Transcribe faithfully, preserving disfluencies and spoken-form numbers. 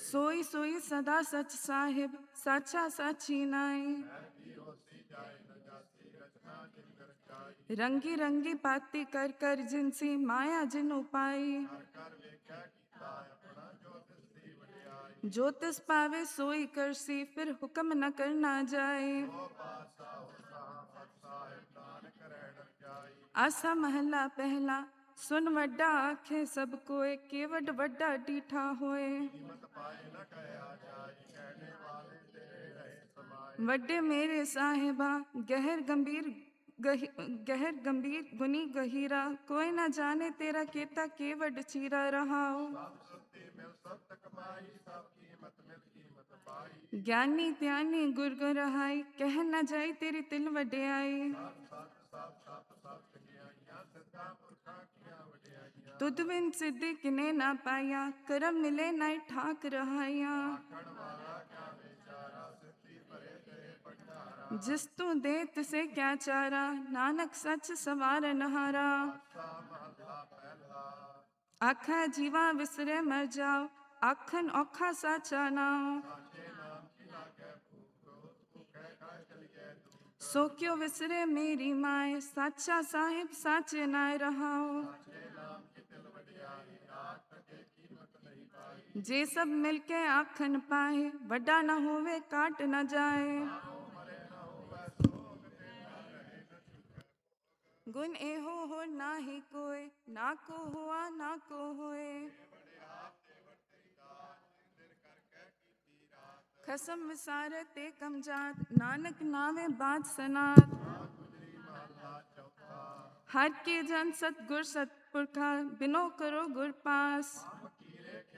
सोई सोई सदा सच साहिब, साचा साची नाई। रंगी रंगी पाती कर कर जिनसी माया जिन उपाई। जो तिस पावे सोई करसी, फिर हुक्म न करना जाए। आसा महला पहला, सुन वड्डा आखे सब कोय, केवड वड्डा डीठा होए। वड्डे मेरे साहिबा, गहर गंभीर गहि, गहर गंभीर गुनी गहीरा, कोई न जाने तेरा केता केवड चीरा रहाओ। ज्ञानी त्यानी गुर गुरहाई, कह न जाई तेरी तिल वड्याई। तुद बिन सिद्धि किने ना पाया, करम मिले नाई ठाक रहाया। जिस तू दे तिसे क्या चारा, नानक सच सवार नहारा। आखा जीवा विसरे मर जाओ, आखन औखा साचा नाओ। सो क्यों विसरे मेरी माए, साचा साहिब साचे नाय रहाओ। जे सब मिलके आखन पाए, वड्डा न होवे काट न जाए। गुण एहो हो नाही कोय, ना को हुआ ना को होए। खसम विसार ते कम जात, नानक नावे बात सनात। हर के जन सतगुर सतपुरखा, बिनो करो गुर पास।